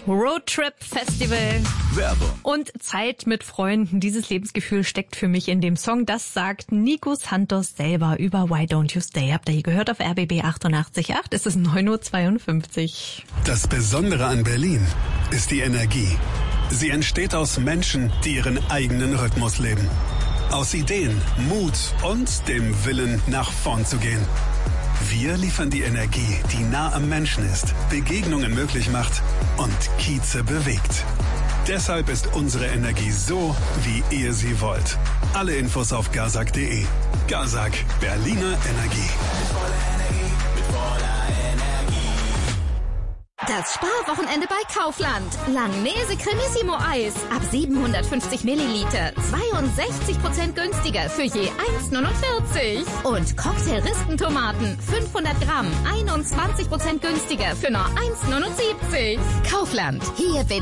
Roadtrip Festival. Werbung. Und Zeit mit Freunden. Dieses Lebensgefühl steckt für mich in dem Song. Das sagt Nico Santos selber über Why Don't You Stay. Habt ihr hier gehört auf RBB 88.8. Es ist 9.52 Uhr. Das Besondere an Berlin ist die Energie. Sie entsteht aus Menschen, die ihren eigenen Rhythmus leben. Aus Ideen, Mut und dem Willen, nach vorn zu gehen. Wir liefern die Energie, die nah am Menschen ist, Begegnungen möglich macht und Kieze bewegt. Deshalb ist unsere Energie so, wie ihr sie wollt. Alle Infos auf gazak.de. Gazak, Berliner Energie. Das Sparwochenende bei Kaufland. Langnese Cremissimo Eis. Ab 750 Milliliter. 62% günstiger für je 1,49. Und Cocktail-Rispentomaten. 500 Gramm. 21% günstiger für nur 1,79. Kaufland. Hier bin